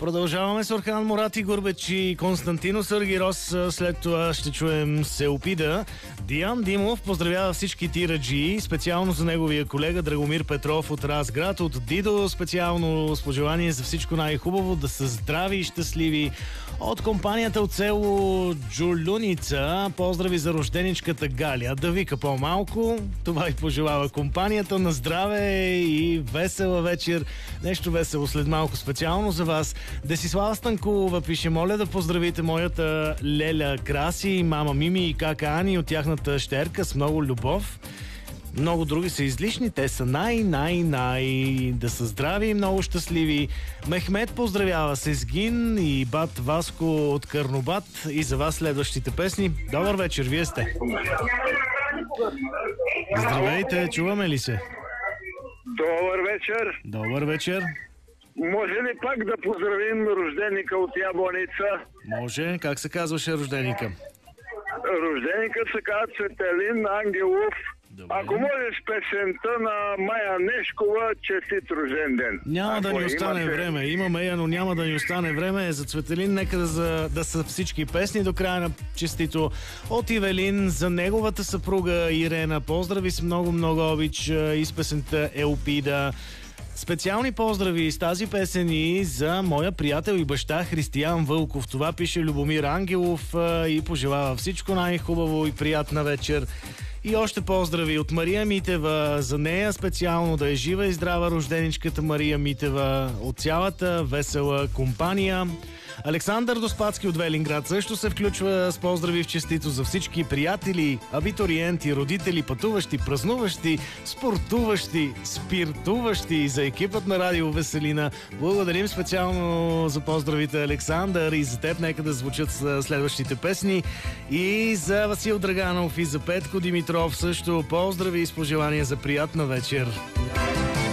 Продължаваме с Орхан Мурат и Гурбечи, Константино Саргирос. След това ще чуем Селпида. Диан Димов поздравява всички тираджи, специално за неговия колега Драгомир Петров от Разград. От Дидо специално с пожелание за всичко най-хубаво, да са здрави и щастливи. От компанията от село Джулюница поздрави за рожденичката Галя. Да вика по-малко. Това и пожелава компанията. На здраве и весела вечер. Нещо весело след малко специално за вас. Десислава Станкулова пише: моля да поздравите моята Леля Краси, мама Мими и кака Ани от тяхната щерка с много любов. Много други са излишни, те са най. Да са здрави и много щастливи. Мехмед поздравява Сезгин и бат Васко от Карнобат и за вас следващите песни. Добър вечер, вие сте. Здравейте, чуваме ли се? Добър вечер. Добър вечер. Може ли пак да поздравим рожденика от Ябланица? Може. Как се казваше рожденика? Рожденикът се казва Цветелин Ангелов. Добре. Ако можеш песента на Майя Нешкова, честит рожден ден. Няма да ни остане време. Имаме я, но няма да ни остане време. За Цветелин нека да са всички песни до края на честито. От Ивелин за неговата съпруга Ирена. Поздрави с много обич и с песента Елпида. Специални поздрави с тази песен и за моя приятел и баща Християн Вълков. Това пише Любомир Ангелов и пожелава всичко най-хубаво и приятна вечер. И още поздрави от Мария Митева. За нея специално да е жива и здрава рожденичката Мария Митева от цялата весела компания. Александър Доспадски от Велинград също се включва с поздрави в честито за всички приятели, абитуриенти, родители, пътуващи, празнуващи, спортуващи, спиртуващи и за екипът на Радио Веселина. Благодарим специално за поздравите, Александър, и за теб нека да звучат следващите песни. И за Васил Драганов и за Петко Димитров също поздрави и с пожелания за приятна вечер.